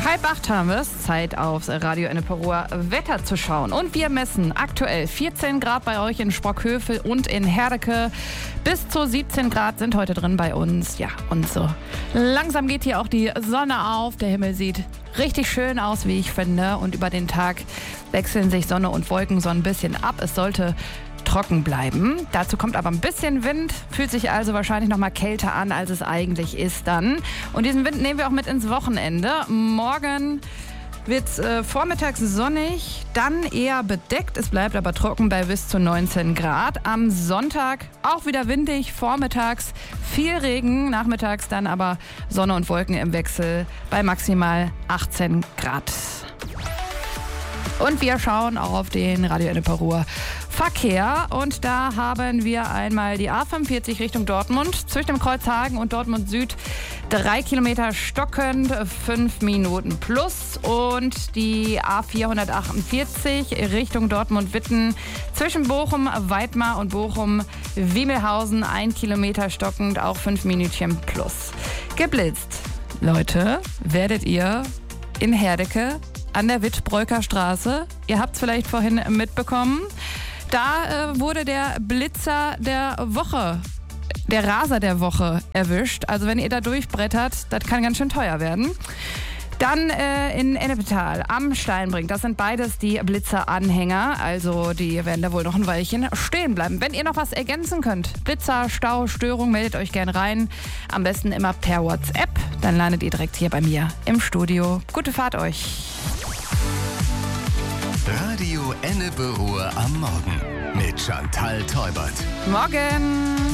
7:30 haben wir es. Zeit aufs Radio Enneperuer Wetter zu schauen. Und wir messen aktuell 14 Grad bei euch in Sprockhövel und in Herdecke. Bis zu 17 Grad sind heute drin bei uns. Ja, und so langsam geht hier auch die Sonne auf. Der Himmel sieht richtig schön aus, wie ich finde. Und über den Tag wechseln sich Sonne und Wolken so ein bisschen ab. Es sollte trocken bleiben. Dazu kommt aber ein bisschen Wind, fühlt sich also wahrscheinlich noch mal kälter an, als es eigentlich ist dann. Und diesen Wind nehmen wir auch mit ins Wochenende. Morgen wird es vormittags sonnig, dann eher bedeckt. Es bleibt aber trocken bei bis zu 19 Grad. Am Sonntag auch wieder windig, vormittags viel Regen, nachmittags dann aber Sonne und Wolken im Wechsel bei maximal 18 Grad. Und wir schauen auch auf den Radio Enneperuer Verkehr. Und da haben wir einmal die A45 Richtung Dortmund. Zwischen dem Kreuz Hagen und Dortmund Süd 3 Kilometer stockend, 5 Minuten plus. Und die A448 Richtung Dortmund-Witten. Zwischen Bochum-Weidmar und Bochum-Wiemelhausen 1 Kilometer stockend, auch 5 Minütchen plus. Geblitzt, Leute, werdet ihr in Herdecke an der Wittbreuker Straße. Ihr habt es vielleicht vorhin mitbekommen. Da wurde der Blitzer der Woche, der Raser der Woche erwischt. Also wenn ihr da durchbrettert, das kann ganz schön teuer werden. Dann in Ennepetal am Steinbrink. Das sind beides die Blitzer-Anhänger. Also die werden da wohl noch ein Weilchen stehen bleiben. Wenn ihr noch was ergänzen könnt, Blitzer, Stau, Störung, meldet euch gern rein. Am besten immer per WhatsApp. Dann landet ihr direkt hier bei mir im Studio. Gute Fahrt euch. Radio Enneperuer am Morgen mit Chantal Teubert. Morgen.